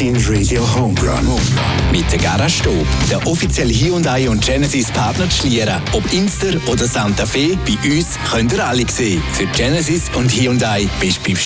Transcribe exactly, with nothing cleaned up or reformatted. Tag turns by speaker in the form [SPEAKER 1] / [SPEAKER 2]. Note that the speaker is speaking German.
[SPEAKER 1] Virgin Radio Home Run.
[SPEAKER 2] Mit der Garage Stob, der offizielle Hyundai und Genesis Partner zu Schlieren. Ob Inster oder Santa Fe, bei uns könnt ihr alle sehen. Für Genesis und Hyundai bist du beim